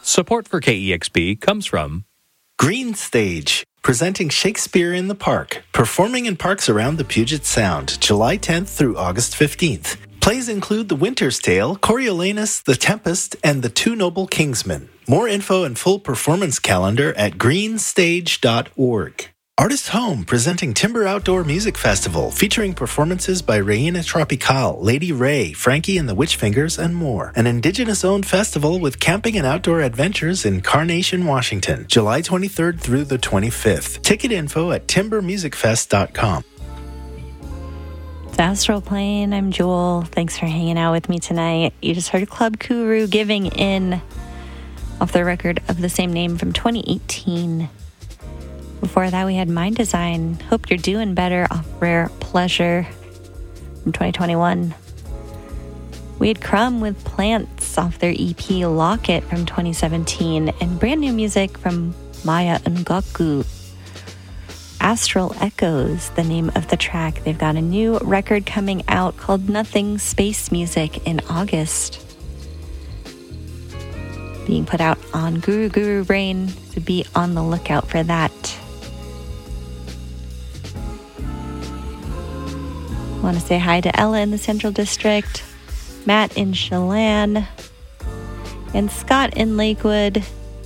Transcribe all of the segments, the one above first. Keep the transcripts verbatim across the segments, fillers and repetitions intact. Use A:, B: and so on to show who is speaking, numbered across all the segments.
A: Support for K E X P comes from
B: Green Stage, presenting Shakespeare in the Park, performing in parks around the Puget Sound, July tenth through August fifteenth. Plays include The Winter's Tale, Coriolanus, The Tempest, and The Two Noble Kingsmen. More info and full performance calendar at green stage dot org. Artist Home, presenting Timber Outdoor Music Festival, featuring performances by Reina Tropical, Lady Ray, Frankie and the Witchfingers, and more. An Indigenous-owned festival with camping and outdoor adventures in Carnation, Washington, July twenty-third through the twenty-fifth. Ticket info at timber music fest dot com.
C: It's Astral Plane. I'm Jewel. Thanks for hanging out with me tonight. You just heard Club Kuru Giving In off the record of the same name from twenty eighteen. Before that, we had Mind Design. Hope You're Doing Better off Rare Pleasure from twenty twenty-one. We had Crumb with Plants off their E P Locket from twenty seventeen, and brand new music from Maya Ngoku. Astral Echoes, the name of the track. They've got a new record coming out called Nothing Space Music in August, being put out on Guru Guru Brain, so be on the lookout for that. I want to say hi to Ella in the Central District, Matt in Chelan, and Scott in Lakewood,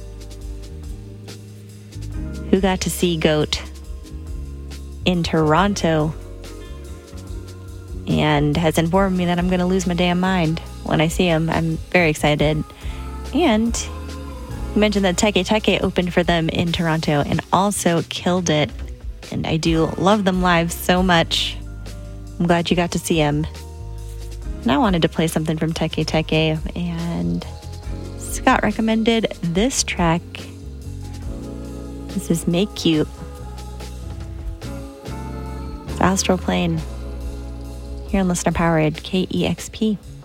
C: who got to see Goat in Toronto and has informed me that I'm going to lose my damn mind when I see him. I'm very excited. And he mentioned that Teke Teke opened for them in Toronto and also killed it. And I do love them live so much. I'm glad you got to see him. And I wanted to play something from Teke Teke, and Scott recommended this track. This is Make You. It's Astral Plane here on Listener Powered K E X P.